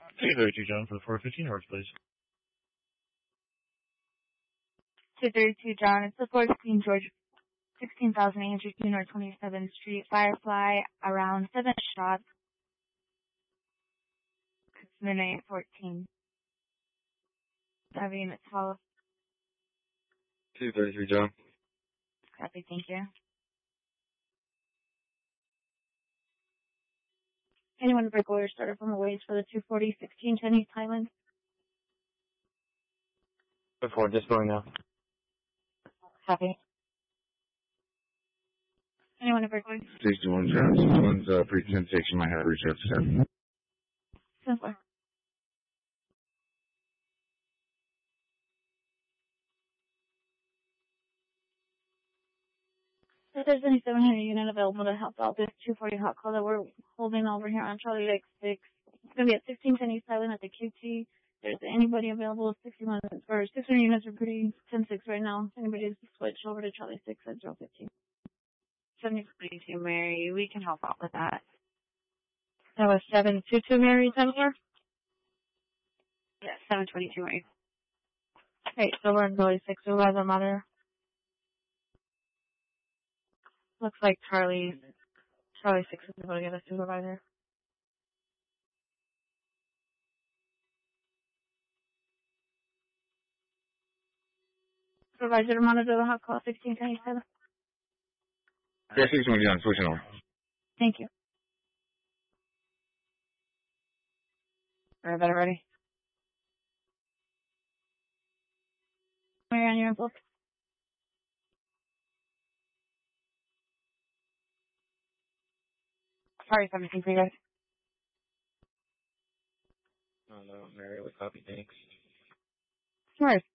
232 John for the 415 hours, please. 232 John, it's the 415 George, 16,800 North 27th Street, Firefly, around 7 shots. It's midnight 14. Heavy units follow. 233 John. Copy, thank you. Anyone break order started from the ways for the 240 16 Chinese Highlands? Before, just going now. Copy. Anyone break order? 61 John. One's pre-10 station might have reached out to 7. Simpler. If there's any 700 unit available to help out this 240 hot call that we're holding over here on Charlie Lake 6, it's going to be at 1610 East Island at the QT. If there's anybody available, 61 or 600 units are pretty 10-6 right now. If anybody to switch over to Charlie 6 at 015. 722 Mary, we can help out with that. That was 722 Mary, 74? Yes, 722 Mary. Hey, so we're in Charlie 6, so doesn't matter. Looks like Charlie 6 is able to get a supervisor. Supervisor to monitor the hot call 1610. Yeah, 61 John, switching over. Thank you. Everybody ready? Mary on your envelope. Sorry, 17 for you guys. Oh no, Mary, we copy, thanks. Sure.